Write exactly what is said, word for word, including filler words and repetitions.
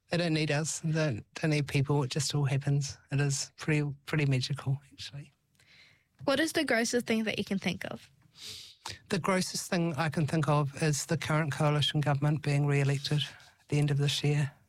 They don't need us. They don't, don't need people. It just all happens. It is pretty pretty magical, actually. What is the grossest thing that you can think of? The grossest thing I can think of is the current coalition government being re-elected at the end of this year.